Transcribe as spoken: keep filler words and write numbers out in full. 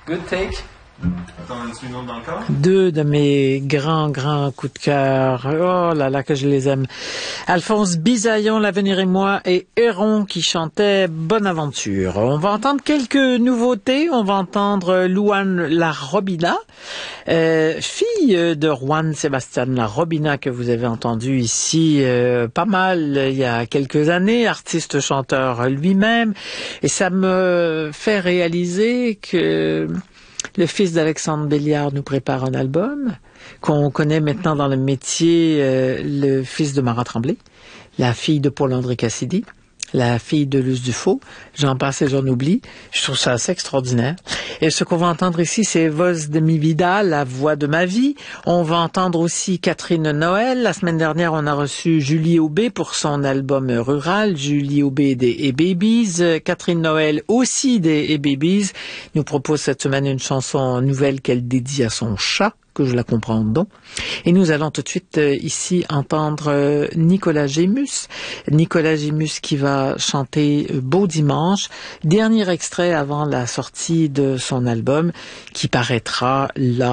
Good take. T'en as une autre dans le corps? Deux de mes grands, grands coups de cœur. Oh là là, que je les aime. Alphonse Bisaillon, L'Avenir et moi, et Héron qui chantait Bonne Aventure. On va entendre quelques nouveautés. On va entendre Louane La Robina, euh, fille de Juan Sebastián La Robina, que vous avez entendu ici euh, pas mal il y a quelques années, artiste chanteur lui-même. Et ça me fait réaliser que le fils d'Alexandre Béliard nous prépare un album, qu'on connaît maintenant dans le métier, euh, le fils de Marat Tremblay, la fille de Paul-André Cassidy, la fille de Luce Dufaux, j'en passe et j'en oublie. Je trouve ça assez extraordinaire. Et ce qu'on va entendre ici, c'est Voz de mi vida, la voix de ma vie. On va entendre aussi Catherine Noël. La semaine dernière, on a reçu Julie Aubé pour son album rural, Julie Aubé des A-Babies. Catherine Noël aussi des A-Babies nous propose cette semaine une chanson nouvelle qu'elle dédie à son chat, que je la comprends donc. Et nous allons tout de suite euh, ici entendre euh, Nicolas Gémus. Nicolas Gémus qui va chanter euh, Beau Dimanche, dernier extrait avant la sortie de son album qui paraîtra là